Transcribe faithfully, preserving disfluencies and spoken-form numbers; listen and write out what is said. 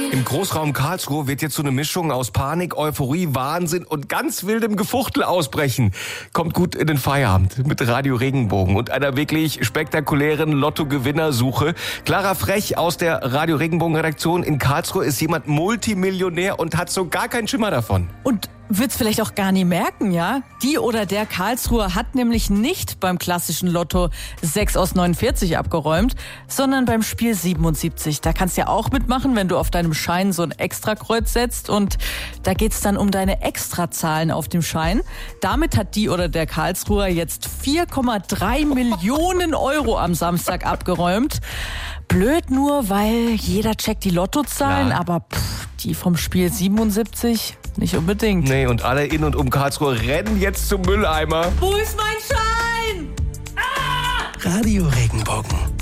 Im Großraum Karlsruhe wird jetzt so eine Mischung aus Panik, Euphorie, Wahnsinn und ganz wildem Gefuchtel ausbrechen. Kommt gut in den Feierabend mit Radio Regenbogen und einer wirklich spektakulären Lotto-Gewinnersuche. Clara Frech aus der Radio Regenbogen-Redaktion in Karlsruhe ist jemand Multimillionär und hat so gar keinen Schimmer davon. Und wird's vielleicht auch gar nie merken, ja? Die oder der Karlsruher hat nämlich nicht beim klassischen Lotto sechs aus neunundvierzig abgeräumt, sondern beim Spiel siebenundsiebzig. Da kannst du ja auch mitmachen, wenn du auf deinem Schein so ein Extrakreuz setzt, und da geht's dann um deine Extrazahlen auf dem Schein. Damit hat die oder der Karlsruher jetzt vier Komma drei Millionen Euro am Samstag abgeräumt. Blöd nur, weil jeder checkt die Lottozahlen, Klar. aber pff, die vom Spiel siebenundsiebzig nicht unbedingt. Nee, und alle in und um Karlsruhe rennen jetzt zum Mülleimer. Wo ist mein Schein? Radio Regenbogen.